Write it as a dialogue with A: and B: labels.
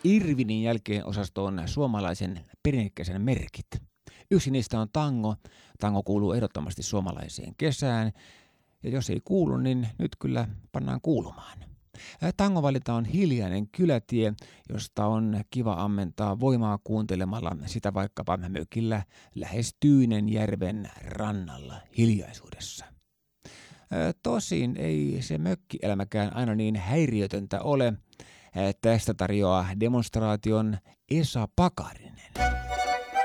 A: Irvinin jälkeen osastoon suomalaisen perinnekkäisen merkit. Yksi niistä on tango. Tango kuuluu ehdottomasti suomalaiseen kesään. Ja jos ei kuulu, niin nyt kyllä pannaan kuulumaan. Tangovalinta on hiljainen kylätie, josta on kiva ammentaa voimaa kuuntelemalla sitä vaikkapa mökillä lähes Tyynenjärven rannalla hiljaisuudessa. Tosin ei se mökkielämäkään aina niin häiriötöntä ole. Tästä tarjoaa demonstraation Esa Pakarinen.